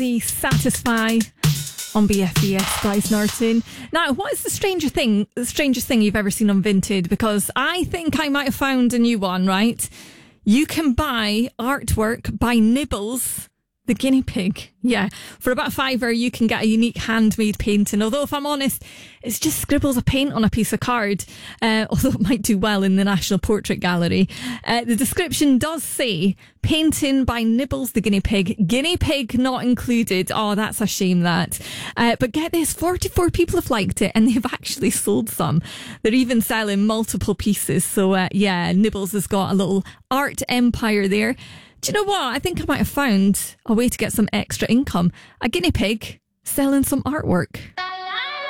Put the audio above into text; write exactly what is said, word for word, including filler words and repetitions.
The Satisfy on B F B S, Bryce Norton. Now, what is the stranger thing, the strangest thing you've ever seen on Vinted? Because I think I might have found a new one, right? You can buy artwork by Nibbles, the guinea pig. Yeah, for about a fiver, you can get a unique handmade painting. Although, if I'm honest, it's just scribbles of paint on a piece of card. Uh, although it might do well in the National Portrait Gallery. Uh, the description does say, painting by Nibbles the guinea pig. Guinea pig not included. Oh, that's a shame that. Uh, but get this, forty-four people have liked it and they've actually sold some. They're even selling multiple pieces. So, uh, yeah, Nibbles has got a little art empire there. Do you know what? I think I might have found a way to get some extra income. A guinea pig selling some artwork.